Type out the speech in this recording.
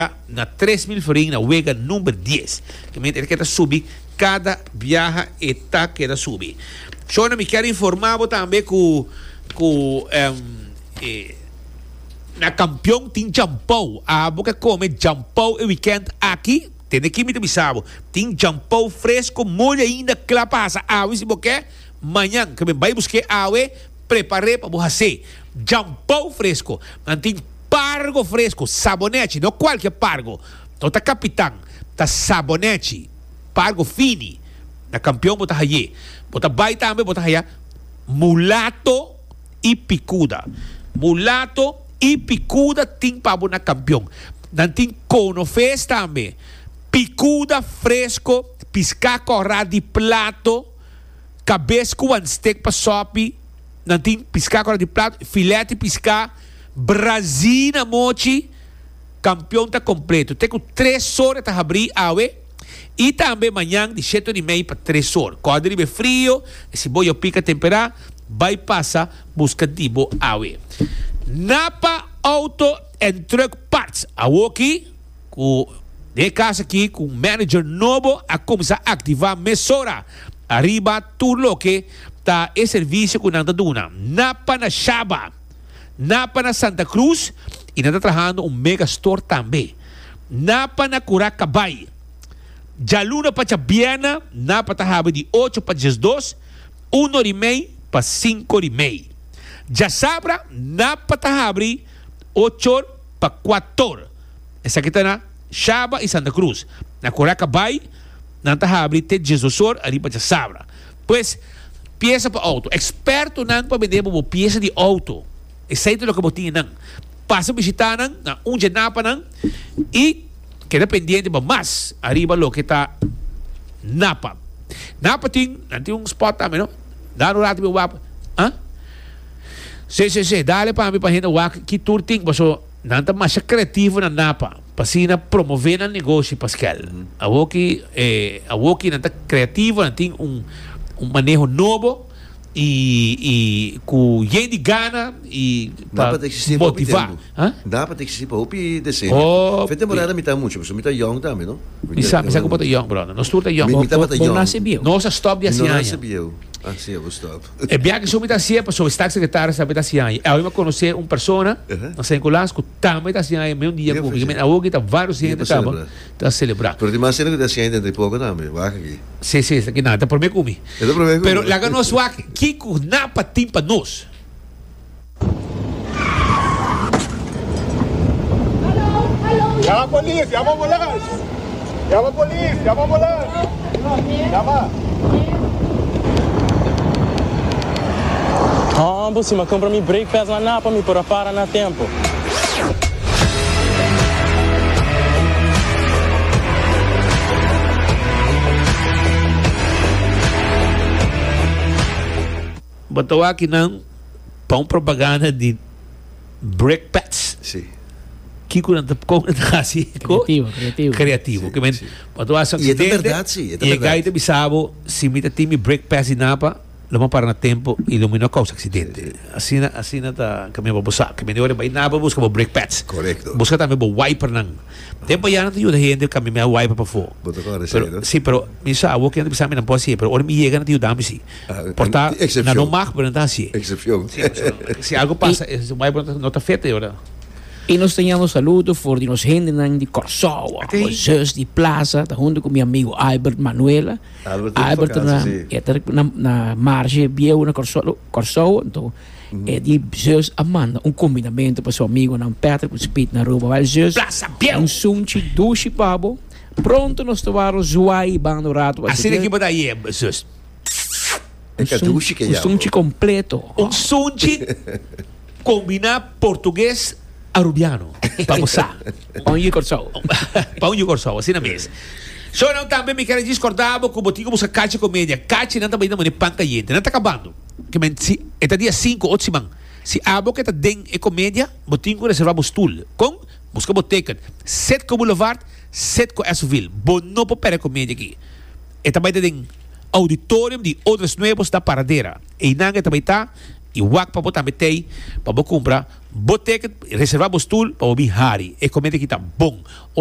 na 3.000 florin na wega número 10. Que ele quer subir cada viagem e tá quer subir. Eu não me quero informar também na campeão tem jampão. A boca come jampão e weekend aqui. Tem que me sabe. Tem jampão fresco, molha ainda que lá passa. Se você quer, amanhã que me vai buscar água, preparei para você. Jampão fresco. Tem pargo fresco, sabonete, não qualquer pargo. Não tá capitão, tá sabonete, pargo fini. Na campeão bota aí. Bota vai também bota aí. Mulato e picuda. Mulato e picuda tem para na campeão. Não tem conofes também. Picuda fresco, piscar corrado de plato, cabeça com um steak para sopi. Não tem piscar corrado de plato, filete piscar, brasina mochi, campeão tá completo. Tem com 3 horas para abrir a e também amanhã de 7h30 para 3 horas. Quando ele é frio, se boia pica temperar, vai passar busca tipo awe. Napa Auto and Truck Parts. Aqui, de casa aqui, com o manager novo, a começar a ativar mesora. Arriba, tudo que tá esse serviço com nada duna. Napa na Chaba, Napa na Santa Cruz, e nada trabalhando mega store também. Napa na Curacabay. Jaluna para Chabiana, Napa tá de 8 para 12, 1h30 para 5h30. Já sabra, Napa tá 8 para 4. Essa aqui tá na Chaba e Santa Cruz. Na Curacabay, não tá até 18 horas, ali para já sabra. Pois, peça para auto. Experto não para vender uma peça de auto. Exceto o que eu tinha não. Passa a visitar não, na onde Napa não, e queda pendiente para mais arriba lo que está Napa. Napa tem spot também, não? Dá no lado do WAP. Sim. Dá-lhe para mim para a gente WAP que tudo tem, mas não está mais criativo na Napa. Para assim, promover o negócio, Pascal. A Woki não está criativo, não tem manejo novo e com gente de gana e para motivar. Dá para ter que se para o descer. Foi temporada me tá muito, mas me tá young também, não? Me sabe que bota young, brother. Nós tudo tá young. Não nasceu. Nossa stop de assim. Não nasceu. Assim eu stop. É bem que sou me tá assim, para o estado secretário sabe tá assim. Eu me conhecer uma pessoa, não sei colas, que também tá assim, meu dia comigo, a outra tá vários gente tá celebrar. Pero demais cena que tá assim ainda de pouco também, vai aqui. Sim, aqui nada, por mim comi. Pero lá nós wak Kiko Napa timpa nós. Llama a polícia, llama a ambulância. Llama a polícia, llama a ambulância. Llama. Por cima, compra mi break faz lá Napa, me para na tempo. Botou aqui não pão propaganda de brake pads. Sim. Kiko não tá assim. Criativo. Botou essa e é verdade, sim. E a gaita bisabo, se me time brake pads e Napa, lama para na tempo e ilumina causa acidente. Assim tá caminho para buscar. Que melhor vai Napa busca o brake pads. Correto. Busca também o wiper não. Tempo já não tem o gente caminho o wiper para fora. Sim, pero me sabe que não precisa me não pode ser, pero ora me chega não tem o dame sim. Porta na não marca para não assim. Excepção. Se algo passa, o wiper não tá feito agora. E nós temos saludo por de nos gente de Corsol, os seus de Plaza, junto com meu amigo Albert Manuela. Albert na margem viu na Corsol, então é de seus Amanda, combinamento para seu amigo na Patrick Speed na rua vai seus. Sunchi duche pabo. Pronto nós tomamos Zuai bando rato. Assim aqui para aí, seus. Sunchi completo. Sunchi combinar português arubiano. Vamos lá. Pão e Corsol, assim na mesa. Só não também me quero discordar com o botico busca caixa comédia. Caixa não também não é panca gente, não está acabando. Que se é dia 5 ou 8 semanas. Se a boca está den é comédia, botico reservamos stool. Com busca boteca. 7 com Boulevard, 7 com Esville. Bono para comédia aqui. E também tem auditório de outros novos da paradeira. E não também está e wak para botar metei para comprar boteca reservar o stool para o bihari e comenta que tá bom